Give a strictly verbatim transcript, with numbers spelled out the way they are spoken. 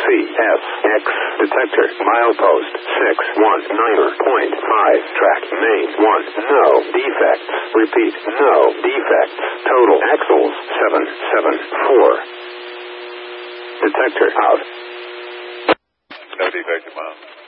C S X. Detector. Milepost six one nine point five. Track main one. No defects. Repeat. No defects. Total axles seven seven four. Detector out. No defective, Mom.